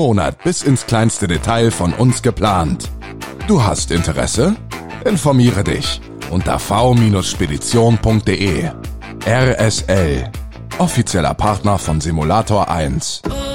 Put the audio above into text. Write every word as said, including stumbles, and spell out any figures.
Monat bis ins kleinste Detail von uns geplant. Du hast Interesse? Informiere dich unter v Spedition punkt de. R S L, offizieller Partner von Simulator eins.